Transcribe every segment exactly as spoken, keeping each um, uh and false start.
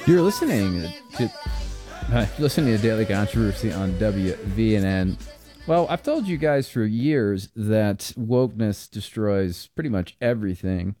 You're listening to uh, listening to Daily Controversy on W V N N. Well, I've told you guys for years that wokeness destroys pretty much everything,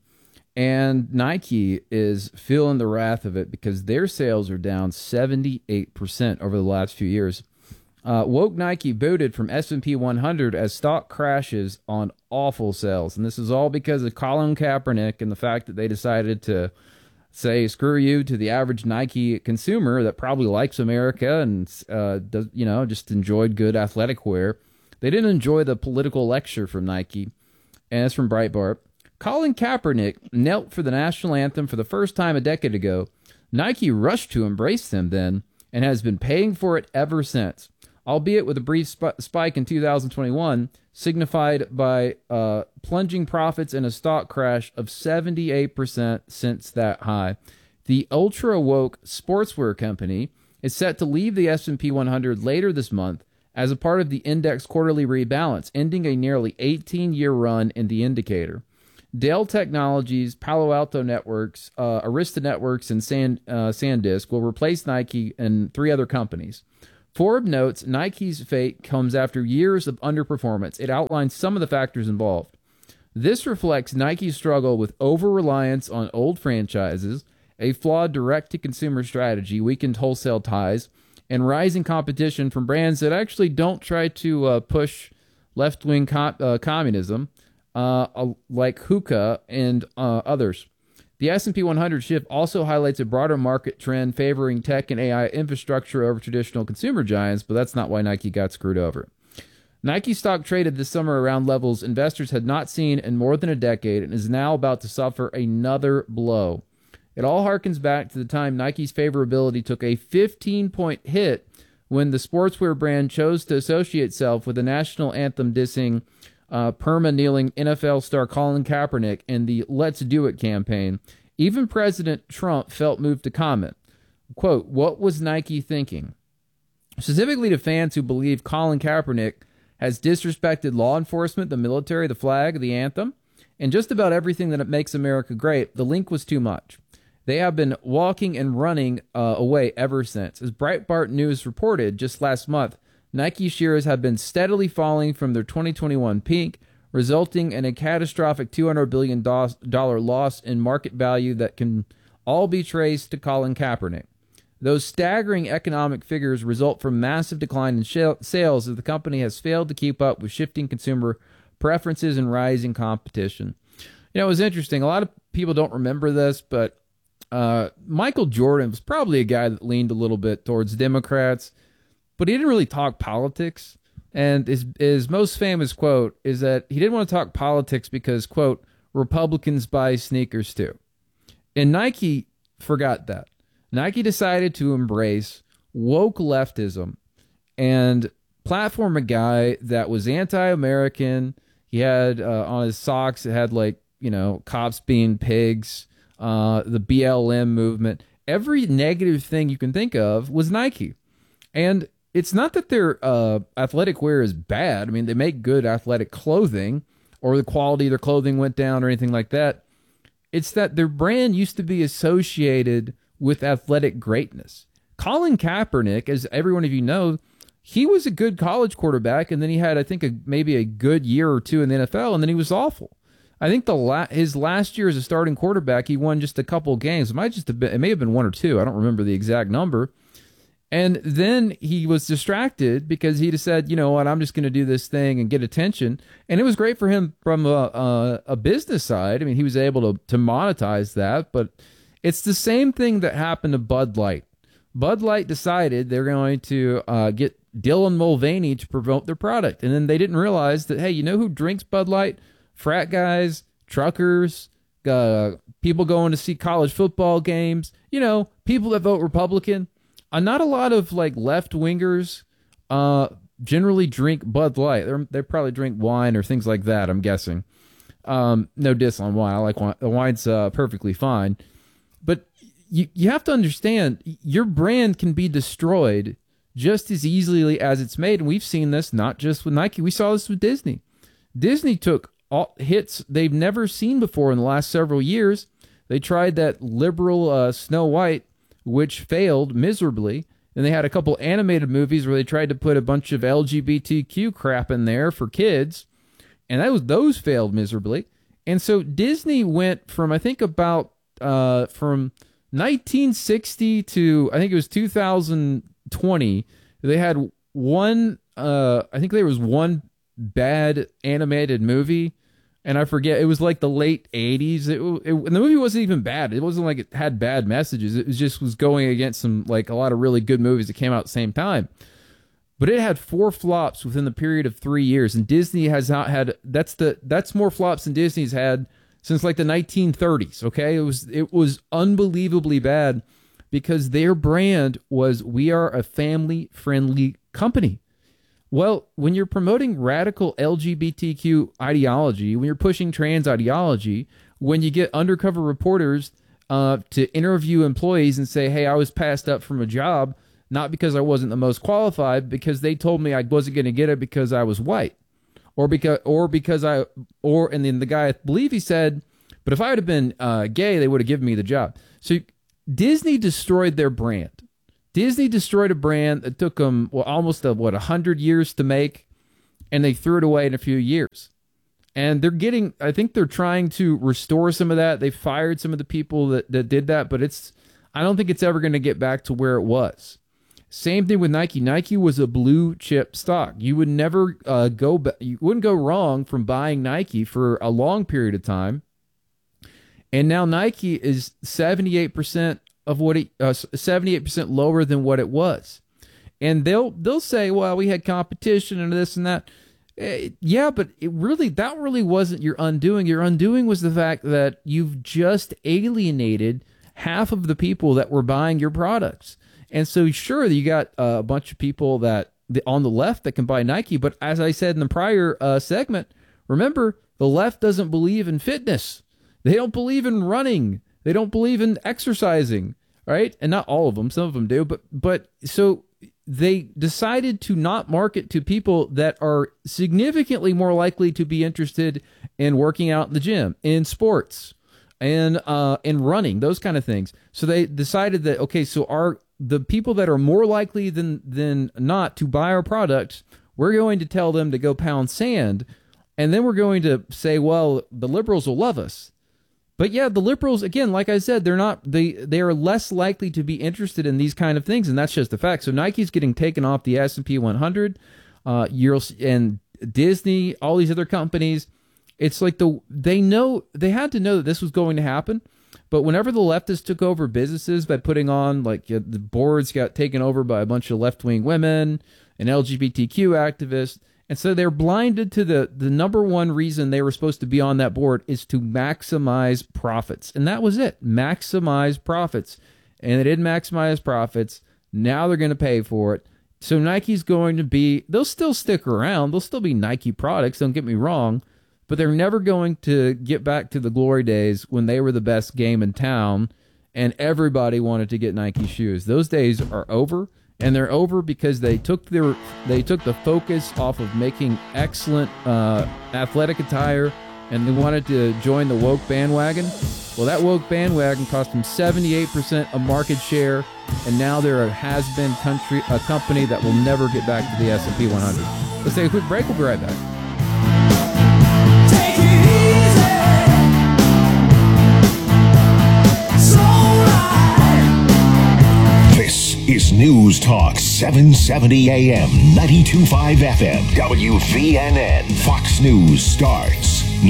and Nike is feeling the wrath of it because their sales are down seventy-eight percent over the last few years. Uh, woke Nike booted from S and P one hundred as stock crashes on awful sales, and this is all because of Colin Kaepernick and the fact that they decided to say screw you to the average Nike consumer that probably likes America and uh, does, you know, just enjoyed good athletic wear. They didn't enjoy the political lecture from Nike, and it's from Breitbart. Colin Kaepernick knelt for the national anthem for the first time a decade ago. Nike rushed to embrace them then and has been paying for it ever since, albeit with a brief sp- spike in two thousand twenty-one, signified by uh, plunging profits and a stock crash of seventy-eight percent since that high. The ultra-woke sportswear company is set to leave the S and P one hundred later this month as a part of the index quarterly rebalance, ending a nearly eighteen-year run in the indicator. Dell Technologies, Palo Alto Networks, uh, Arista Networks, and Sand, uh, SanDisk will replace Nike and three other companies. Forbes notes Nike's fate comes after years of underperformance. It outlines some of the factors involved. This reflects Nike's struggle with over-reliance on old franchises, a flawed direct-to-consumer strategy, weakened wholesale ties, and rising competition from brands that actually don't try to uh, push left-wing com- uh, communism, uh, like Hookah and uh, others. The S and P one hundred shift also highlights a broader market trend favoring tech and A I infrastructure over traditional consumer giants, but that's not why Nike got screwed over. Nike stock traded this summer around levels investors had not seen in more than a decade and is now about to suffer another blow. It all harkens back to the time Nike's favorability took a fifteen-point hit when the sportswear brand chose to associate itself with the national anthem dissing Uh, perma-kneeling N F L star Colin Kaepernick in the Let's Do It campaign. Even President Trump felt moved to comment, quote, "What was Nike thinking?" Specifically to fans who believe Colin Kaepernick has disrespected law enforcement, the military, the flag, the anthem, and just about everything that makes America great, the link was too much. They have been walking and running uh, away ever since. As Breitbart News reported just last month, Nike shares have been steadily falling from their twenty twenty-one peak, resulting in a catastrophic two hundred billion dollars loss in market value that can all be traced to Colin Kaepernick. Those staggering economic figures result from massive decline in sh- sales as the company has failed to keep up with shifting consumer preferences and rising competition. You know, it was interesting. A lot of people don't remember this, but uh, Michael Jordan was probably a guy that leaned a little bit towards Democrats, but he didn't really talk politics. And his, his most famous quote is that he didn't want to talk politics because, quote, Republicans buy sneakers too. And Nike forgot that. Nike decided to embrace woke leftism and platform a guy that was anti-American. He had uh, on his socks, it had like, you know, cops being pigs, uh, the B L M movement. Every negative thing you can think of was Nike. And it's not that their uh, athletic wear is bad. I mean, they make good athletic clothing, or the quality of their clothing went down or anything like that. It's that their brand used to be associated with athletic greatness. Colin Kaepernick, as every one of you know, he was a good college quarterback, and then he had, I think, a, maybe a good year or two in the N F L, and then he was awful. I think the la- his last year as a starting quarterback, he won just a couple games. It might just have been, it may have been one or two. I don't remember the exact number. And then he was distracted because he just said, you know what, I'm just going to do this thing and get attention. And it was great for him from a, a, a business side. I mean, he was able to, to monetize that. But it's the same thing that happened to Bud Light. Bud Light decided they're going to uh, get Dylan Mulvaney to promote their product. And then they didn't realize that, hey, you know who drinks Bud Light? Frat guys, truckers, uh, people going to see college football games, you know, people that vote Republican. Uh, not a lot of like left wingers uh, generally drink Bud Light. They're, they probably drink wine or things like that, I'm guessing. Um, no diss on wine. I like wine. The wine's uh, perfectly fine. But you, you have to understand, your brand can be destroyed just as easily as it's made. And we've seen this not just with Nike. We saw this with Disney. Disney took all hits they've never seen before in the last several years. They tried that liberal uh, Snow White which failed miserably. And they had a couple animated movies where they tried to put a bunch of L G B T Q crap in there for kids, and that was those failed miserably. And so Disney went from, I think, about uh, from nineteen sixty to I think it was two thousand twenty. They had one, uh, I think there was one bad animated movie. And I forget, it was like the late eighties. It, it, and the movie wasn't even bad. It wasn't like it had bad messages. It was just was going against some, like, a lot of really good movies that came out at the same time. But it had four flops within the period of three years. And Disney has not had, that's the that's more flops than Disney's had since like the nineteen thirties, okay? It was it was unbelievably bad because their brand was, we are a family-friendly company. Well, when you're promoting radical L G B T Q ideology, when you're pushing trans ideology, when you get undercover reporters uh, to interview employees and say, hey, I was passed up from a job, not because I wasn't the most qualified, because they told me I wasn't going to get it because I was white. Or because, or because I, or, and then the guy, I believe he said, but if I would have been uh, gay, they would have given me the job. So Disney destroyed their brand. Disney destroyed a brand that took them, well, almost, a, what, one hundred years to make, and they threw it away in a few years. And they're getting, I think they're trying to restore some of that. They fired some of the people that, that did that, but it's, I don't think it's ever going to get back to where it was. Same thing with Nike. Nike was a blue chip stock. You would never uh, go, you wouldn't go wrong from buying Nike for a long period of time. And now Nike is seventy-eight percent of what it, uh, seventy-eight percent lower than what it was. And they'll they'll say, well, we had competition and this and that. Uh, yeah, but it really, that really wasn't your undoing. Your undoing was the fact that you've just alienated half of the people that were buying your products. And so sure, you got uh, a bunch of people that on the left that can buy Nike, but as I said in the prior uh, segment, remember, the left doesn't believe in fitness. They don't believe in running. They don't believe in exercising, right? And not all of them, some of them do, but but so they decided to not market to people that are significantly more likely to be interested in working out in the gym, in sports, and uh, in running, those kind of things. So they decided that, okay, so our the people that are more likely than than not to buy our products, we're going to tell them to go pound sand, and then we're going to say, well, the liberals will love us. But yeah, the liberals, again, like I said, they're not, they they are less likely to be interested in these kind of things, and that's just a fact. So Nike's getting taken off the S and P one hundred, uh, you're, and Disney, all these other companies. It's like the they know, they had to know that this was going to happen. But whenever the leftists took over businesses by putting on, like, uh, the boards got taken over by a bunch of left-wing women and L G B T Q activists, and so they're blinded to the, the number one reason they were supposed to be on that board is to maximize profits. And that was it. Maximize profits. And they didn't maximize profits. Now they're going to pay for it. So Nike's going to be, they'll still stick around. They'll still be Nike products, don't get me wrong. But they're never going to get back to the glory days when they were the best game in town and everybody wanted to get Nike shoes. Those days are over. And they're over because they took their they took the focus off of making excellent uh, athletic attire, and they wanted to join the woke bandwagon. Well, that woke bandwagon cost them seventy-eight percent of market share, and now they're a has-been country a company that will never get back to the S and P one hundred. Let's take a quick break. We'll be right back. Take it easy. This is News Talk seven seventy A M, ninety-two point five F M, W V N N. Fox News starts